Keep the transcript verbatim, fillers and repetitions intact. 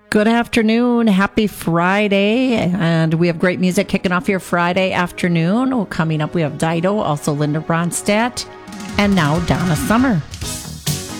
Good afternoon. Happy Friday. And we have great music kicking off your Friday afternoon. Well, coming up, we have Dido, also Linda Ronstadt, and now Donna Summer.